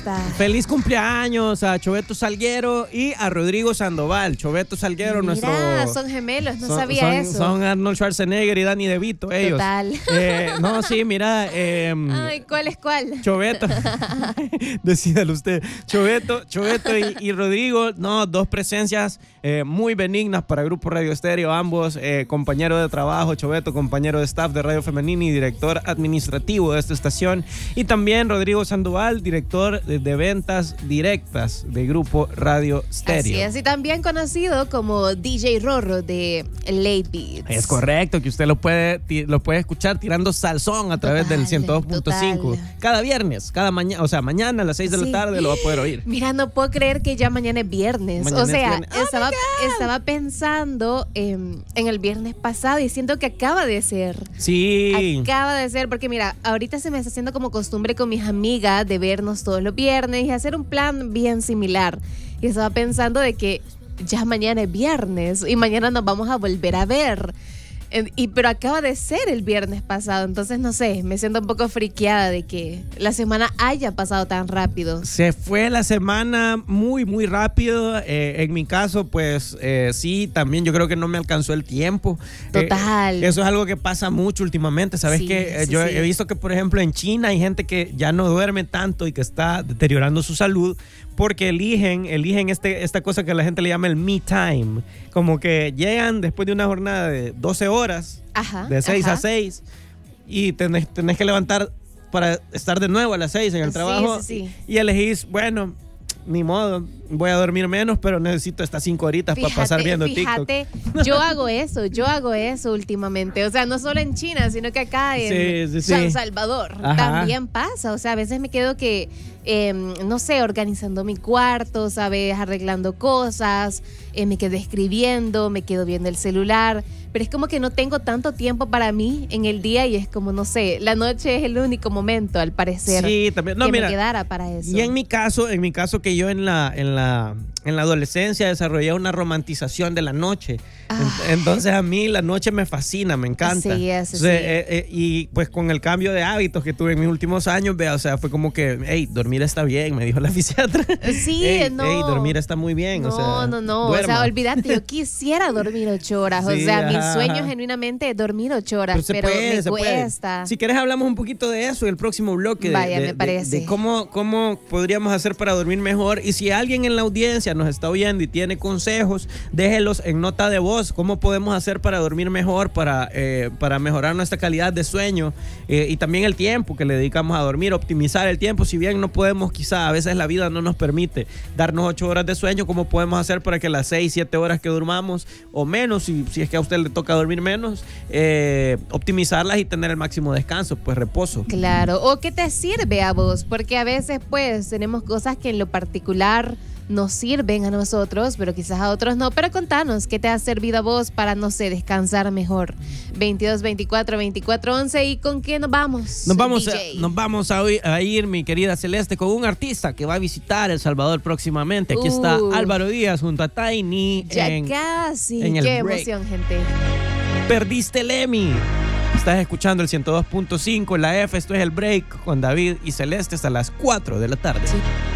está? Feliz cumpleaños a Choveto Salguero y a Rodrigo Sandoval. Choveto Salguero, nuestro... son gemelos, no sabía eso. Son Arnold Schwarzenegger y Danny DeVito, ellos. Total. No, sí, mira. Ay, ¿cuál es cuál? Choveto. Decídalo usted. Choveto y Rodrigo, no, dos presencias muy benignas para Grupo Radio Estéreo, ambos compañeros de trabajo. Choveto, compañero de staff de Radio Femenina y director administrativo de esta estación. Y también Rodrigo Sandoval, director de ventas directas de Grupo Radio Estéreo. Así es, y también conocido como DJ Rorro de Late Beats. Es correcto, que usted lo puede escuchar tirando salsón a través del 102.5. Cada viernes, mañana, o sea, mañana a las 6 de la tarde lo va a poder oír. Mira, no puedo creer que ya mañana es viernes. Mañana o sea, es viernes. estaba pensando en el viernes pasado y siento que acaba de ser. Sí. Acaba de ser, porque mira, ahorita se me está haciendo como costumbre con mis amigas de vernos todos los viernes y hacer un plan bien similar. Y estaba pensando de que ya mañana es viernes y mañana nos vamos a volver a ver. Pero acaba de ser el viernes pasado, entonces no sé, me siento un poco friqueada de que la semana haya pasado tan rápido. Se fue la semana muy, muy rápido. En mi caso, pues sí, también yo creo que no me alcanzó el tiempo. Total. Eso es algo que pasa mucho últimamente. Sabes que yo he visto que, por ejemplo, en China hay gente que ya no duerme tanto y que está deteriorando su salud porque eligen esta cosa que la gente le llama el me time. Como que llegan después de una jornada de 12 horas, de 6 a 6, y tenés que levantar para estar de nuevo a las 6 en el trabajo. Y elegís, bueno, ni modo, voy a dormir menos, pero necesito estas 5 horitas para pasar viendo TikTok. Yo hago eso últimamente. O sea, no solo en China, sino que acá en San Salvador también pasa. O sea, a veces me quedo no sé, organizando mi cuarto, ¿sabes? Arreglando cosas, me quedo escribiendo, me quedo viendo el celular. Pero es como que no tengo tanto tiempo para mí en el día y es como, no sé, la noche es el único momento, al parecer, también. me quedara para eso. Y en mi caso que yo en la adolescencia desarrollé una romantización de la noche. Entonces a mí la noche me fascina, me encanta. Y pues con el cambio de hábitos que tuve en mis últimos años, o sea, fue como que, hey, dormir está bien, me dijo la fisiatra. Dormir está muy bien. No. Duerma. O sea, olvídate, yo quisiera dormir 8 horas. O sea, mi sueño genuinamente es dormir 8 horas, pero me cuesta. Si querés hablamos un poquito de eso en el próximo bloque. Me parece. De cómo podríamos hacer para dormir mejor. Y si alguien en la audiencia nos está oyendo y tiene consejos, déjelos en nota de voz. ¿Cómo podemos hacer para dormir mejor, para mejorar nuestra calidad de sueño y también el tiempo que le dedicamos a dormir, optimizar el tiempo? Si bien no podemos, quizá a veces la vida no nos permite darnos 8 horas de sueño, ¿cómo podemos hacer para que las 6, 7 horas que durmamos o menos, si es que a usted le toca dormir menos, optimizarlas y tener el máximo descanso, pues reposo? Claro, o qué te sirve a vos, porque a veces pues tenemos cosas que en lo particular nos sirven a nosotros, pero quizás a otros no. Pero contanos, ¿qué te ha servido a vos para, no sé, descansar mejor? 22 24 24 11. ¿Y con qué nos vamos? Nos vamos a ir, mi querida Celeste, con un artista que va a visitar El Salvador próximamente. Aquí está Álvaro Díaz junto a Tiny. Casi. Qué emoción, gente. Perdiste el Emmy. Estás escuchando el 102.5, la F. Esto es El Break con David y Celeste hasta las 4 de la tarde. Sí.